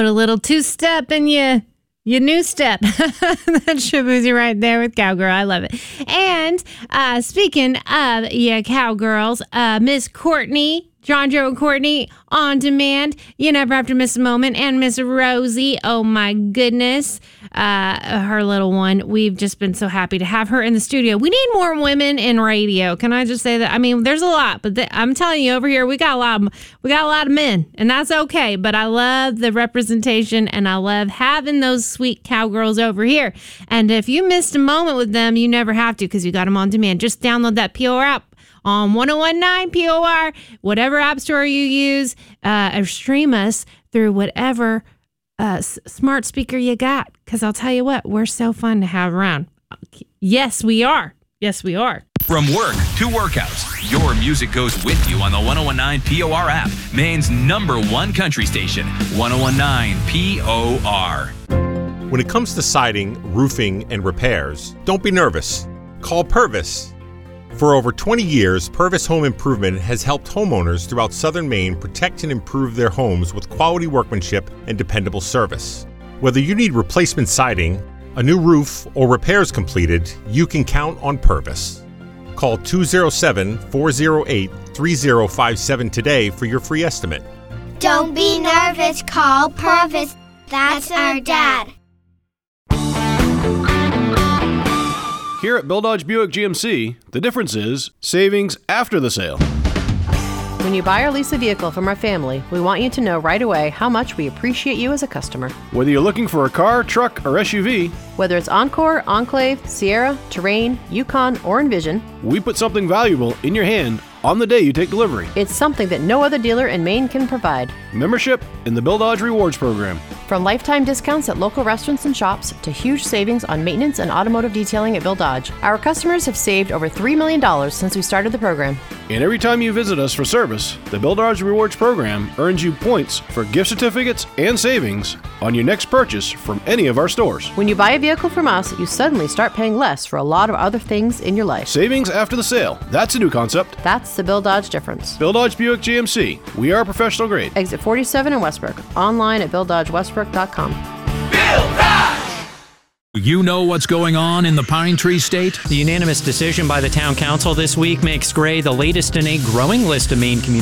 Put a little two-step in your new step. That's Shaboozey right there with Cowgirl. I love it. And speaking of cowgirls, Miss Courtney, John, Joe, and Courtney on demand. You never have to miss a moment. And Miss Rosie, oh my goodness, her little one. We've just been so happy to have her in the studio. We need more women in radio. Can I just say that? I mean, there's a lot, but I'm telling you, over here we got a lot of men, and that's okay. But I love the representation, and I love having those sweet cowgirls over here. And if you missed a moment with them, you never have to, because you got them on demand. Just download that POR app on 1019 POR, whatever app store you use, or stream us through whatever smart speaker you got. Because I'll tell you what, we're so fun to have around. Yes, we are. Yes, we are. From work to workouts, your music goes with you on the 1019 POR app, Maine's #1 country station, 1019 POR. When it comes to siding, roofing, and repairs, don't be nervous. Call Purvis. For over 20 years, Purvis Home Improvement has helped homeowners throughout southern Maine protect and improve their homes with quality workmanship and dependable service. Whether you need replacement siding, a new roof, or repairs completed, you can count on Purvis. Call 207-408-3057 today for your free estimate. Don't be nervous, call Purvis. That's our dad. Here at Bill Dodge Buick GMC, the difference is savings after the sale. When you buy or lease a vehicle from our family, we want you to know right away how much we appreciate you as a customer. Whether you're looking for a car, truck, or SUV, whether it's Encore, Enclave, Sierra, Terrain, Yukon, or Envision, we put something valuable in your hand on the day you take delivery. It's something that no other dealer in Maine can provide. Membership in the Bill Dodge Rewards Program. From lifetime discounts at local restaurants and shops to huge savings on maintenance and automotive detailing at Bill Dodge, our customers have saved over $3 million since we started the program. And every time you visit us for service, the Bill Dodge Rewards Program earns you points for gift certificates and savings on your next purchase from any of our stores. When you buy a vehicle from us, you suddenly start paying less for a lot of other things in your life. Savings after the sale. That's a new concept. That's the Bill Dodge difference. Bill Dodge Buick GMC. We are professional grade. Exit 47 in Westbrook. Online at BillDodgeWestbrook.com. Bill Dodge! You know what's going on in the Pine Tree State? The unanimous decision by the Town Council this week makes Gray the latest in a growing list of Maine communities